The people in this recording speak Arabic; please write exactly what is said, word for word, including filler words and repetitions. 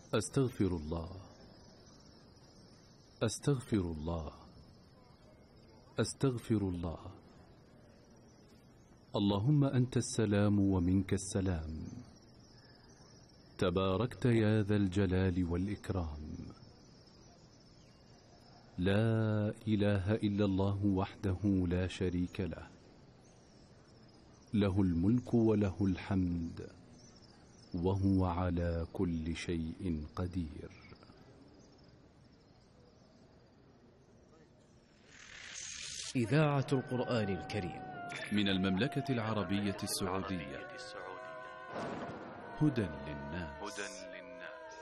أستغفر الله أستغفر الله أستغفر الله. اللهم أنت السلام ومنك السلام، تباركت يا ذا الجلال والإكرام. لا إله إلا الله وحده لا شريك له، له الملك وله الحمد وهو على كل شيء قدير. إذاعة القرآن الكريم من المملكة العربية السعودية، هدى